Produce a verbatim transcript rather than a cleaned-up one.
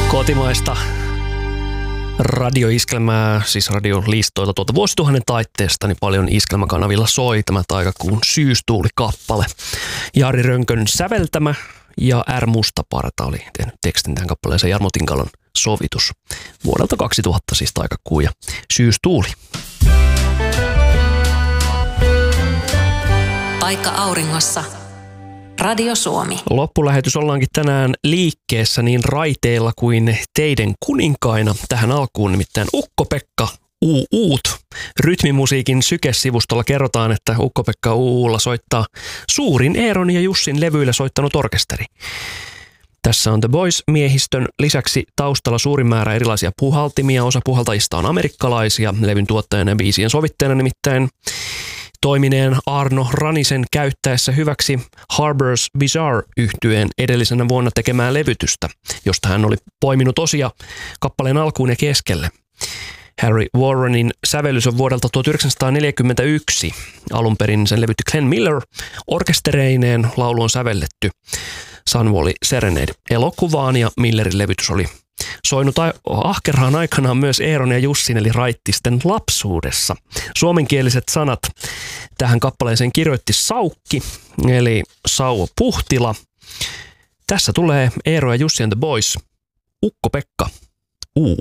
Kotimaista radioiskelmää, siis radiolistoilta tuolta vuosituhannen taitteesta, niin paljon iskelmäkanavilla soi tämä taikakuun Syystuuli-kappale. Jari Rönkön säveltämä ja R. Mustaparta oli tehnyt tekstin tähän kappaleeseen. Jarmo Tinkalan sovitus vuodelta kaksituhatta, siis taikakuu ja Syystuuli. Paikka auringossa. Radio Suomi. Loppulähetys ollaankin tänään liikkeessä niin raiteilla kuin teiden kuninkaina. Tähän alkuun nimittäin Ukko-Pekka U Uut. Rytmimusiikin Syke-sivustolla kerrotaan, että Ukko-Pekka U Ulla soittaa suurin Eeron ja Jussin levyillä soittanut orkesteri. Tässä on The Boys-miehistön lisäksi taustalla suurin määrä erilaisia puhaltimia. Osa puhaltajista on amerikkalaisia. Levyn tuottajana ja biisien sovittajana nimittäin toimineen Arno Ranisen käyttäessä hyväksi Harbour's Bizarre-yhtyeen edellisenä vuonna tekemään levytystä, josta hän oli poiminut osia kappaleen alkuun ja keskelle. Harry Warrenin sävellys on vuodelta tuhatyhdeksänsataaneljäkymmentäyksi. Alun perin sen levytti Glenn Miller orkestereineen. Laulu on sävelletty Sunwall Serenade -elokuvaan ja Millerin levytys oli soinut ahkeraan aikanaan myös Eeron ja Jussin eli Raittisten lapsuudessa. Suomenkieliset sanat tähän kappaleeseen kirjoitti Saukki eli Sauvo Puhtila. Tässä tulee Eero ja Jussi and the Boys, Ukko-Pekka U